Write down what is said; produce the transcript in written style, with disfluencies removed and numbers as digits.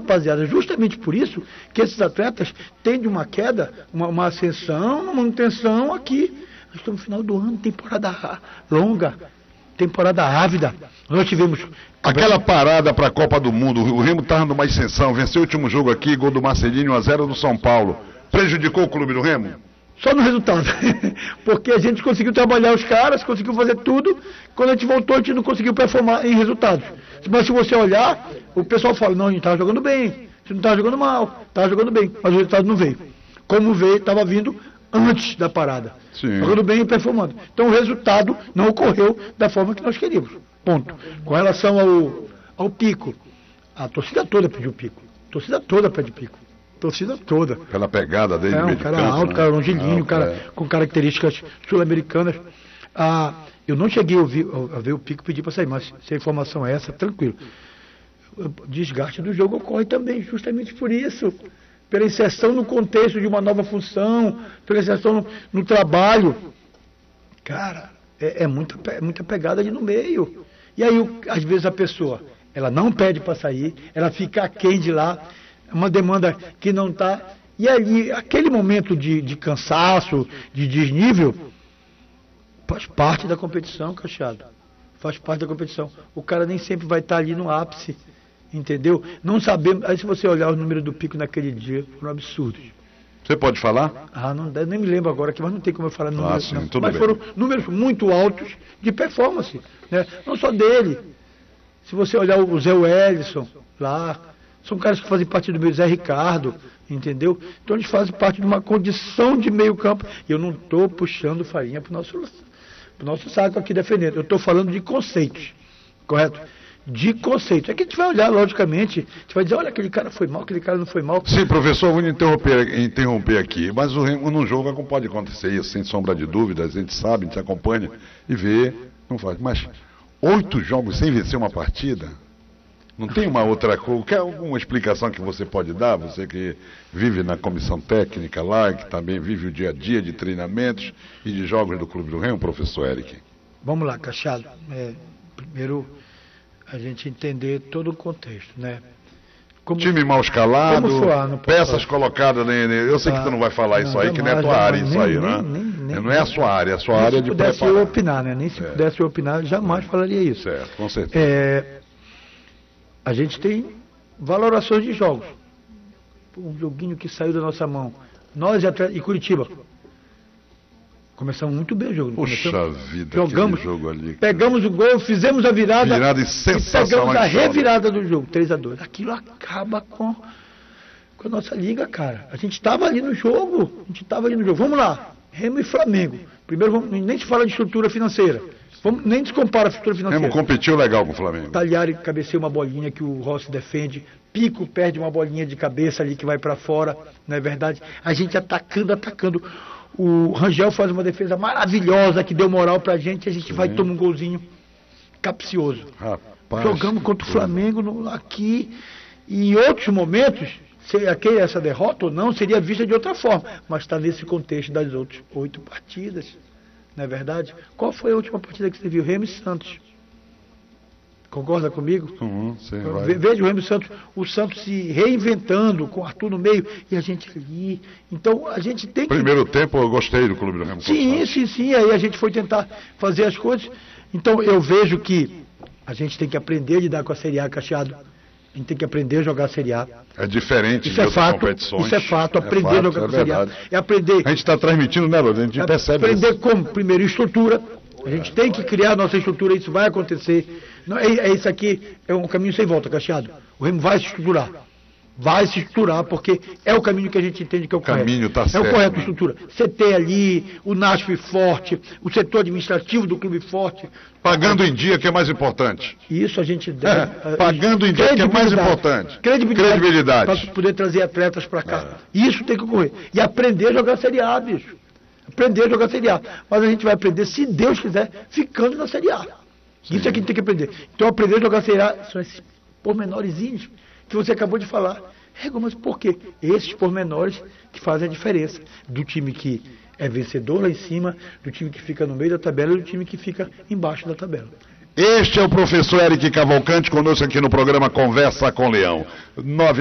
rapaziada, justamente por isso que esses atletas têm de uma queda, uma ascensão, uma manutenção aqui. Nós estamos no final do ano, temporada longa, temporada ávida. Nós tivemos... Aquela parada para a Copa do Mundo, o Remo estava numa ascensão, venceu o último jogo aqui, gol do Marcelinho, 1-0 do São Paulo. Prejudicou o clube do Remo? Só no resultado, porque a gente conseguiu trabalhar os caras, conseguiu fazer tudo, quando a gente voltou a gente não conseguiu performar em resultados. Mas se você olhar, o pessoal fala, não, a gente estava jogando bem, a gente não estava jogando mal, estava jogando bem, mas o resultado não veio. Como veio, estava vindo antes da parada, Sim. Jogando bem e performando. Então o resultado não ocorreu da forma que nós queríamos, ponto. Com relação ao pico, a torcida toda pediu pico, a torcida toda pede pico. Torcida toda. Pela pegada dele, um cara alto, né? cara longilíneo, com características sul-americanas. Eu não cheguei a ver o Pico pedir para sair, mas se a informação é essa, tranquilo. O desgaste do jogo ocorre também, justamente por isso. Pela inserção no contexto de uma nova função, pela inserção no trabalho. Cara, é muita pegada ali no meio. E aí, às vezes, a pessoa, ela não pede para sair, ela fica aquém de lá, uma demanda que não está... E ali, aquele momento de cansaço, de desnível, faz parte da competição, Cachado. Faz parte da competição. O cara nem sempre vai estar ali no ápice, entendeu? Não sabemos... Aí se você olhar os números do Pico naquele dia, foram absurdos. Você pode falar? Não, nem me lembro agora aqui, mas não tem como eu falar números. Sim, não. Mas foram números muito altos de performance, né? Não só dele. Se você olhar o Zé Wellison lá... São caras que fazem parte do meio, Zé Ricardo, entendeu? Então eles fazem parte de uma condição de meio campo. E eu não estou puxando farinha para o nosso saco aqui defendendo. Eu estou falando de conceitos, correto? De conceitos. É que a gente vai olhar, logicamente, a gente vai dizer, olha, aquele cara foi mal, aquele cara não foi mal. Sim, professor, vou interromper aqui. Mas o Remo num jogo pode acontecer isso, sem sombra de dúvidas. A gente sabe, a gente acompanha e vê, não faz. Mas 8 jogos sem vencer uma partida... Não tem uma outra coisa? Quer alguma explicação que você pode dar? Você que vive na comissão técnica lá, que também vive o dia a dia de treinamentos e de jogos do Clube do Remo, professor Eric. Vamos lá, Cachado. Primeiro, a gente entender todo o contexto, né? Time mal escalado, peças colocadas... Eu sei que tu não vai falar isso aí, que não é a tua área isso aí, né? Não é a sua área, é a sua área de preparar. Se pudesse eu opinar, né? Nem se pudesse eu opinar, jamais falaria isso. Certo, com certeza. A gente tem valorações de jogos. Um joguinho que saiu da nossa mão. Nós e Curitiba. Começamos muito bem o jogo. Puxa vida, jogamos, jogo ali. Pegamos o gol, fizemos a virada. E sensacional. E pegamos a revirada do jogo, 3-2. Aquilo acaba com a nossa liga, cara. A gente estava ali no jogo. Vamos lá. Remo e Flamengo. Primeiro, nem se fala de estrutura financeira. Nem descompara a estrutura financeira. Remo competiu legal com o Flamengo. Talhari cabeceia uma bolinha que o Rossi defende. Pico perde uma bolinha de cabeça ali que vai para fora. Não é verdade? A gente atacando. O Rangel faz uma defesa maravilhosa que deu moral pra gente. A gente vai tomar um golzinho capcioso. Rapaz, jogamos contra o Flamengo aqui. E em outros momentos, essa derrota ou não, seria vista de outra forma. Mas está nesse contexto das outras 8 partidas. Não é verdade? Qual foi a última partida que você viu? Remo e Santos. Concorda comigo? Veja o Remo e Santos, o Santos se reinventando, com o Arthur no meio, e a gente ali. Então, a gente tem que... Primeiro tempo, eu gostei do Clube do Remo. Sim. Aí a gente foi tentar fazer as coisas. Então, eu vejo que a gente tem que aprender a lidar com a Série A, Cachado. A gente tem que aprender a jogar a Série A. É diferente de outras competições. Isso é fato, aprender a jogar a Série A. É aprender... A gente está transmitindo, né, Lô? A gente percebe aprender isso. Como? Primeiro, estrutura. A gente tem que criar a nossa estrutura, isso vai acontecer. Não, isso aqui é um caminho sem volta, Cachado. O Remo vai se estruturar. Vai se estruturar, porque é o caminho que a gente entende que é o correto. Caminho tá certo, é o correto, estrutura. CT ali, o NASF forte, o setor administrativo do clube forte. Pagando em dia, que é mais importante. Isso a gente deve... Pagando em dia, que é mais importante. Credibilidade. Para poder trazer atletas para cá. Isso tem que ocorrer. E aprender a jogar Série A, bicho. Aprender a jogar Série A. Mas a gente vai aprender, se Deus quiser, ficando na Série A. Sim. Isso é que a gente tem que aprender. Então, aprender a jogar Série A são esses pormenorizinhos que você acabou de falar. Mas por quê? Esses pormenores que fazem a diferença do time que é vencedor lá em cima, do time que fica no meio da tabela e do time que fica embaixo da tabela. Este é o professor Eric Cavalcante, conosco aqui no programa Conversa com Leão.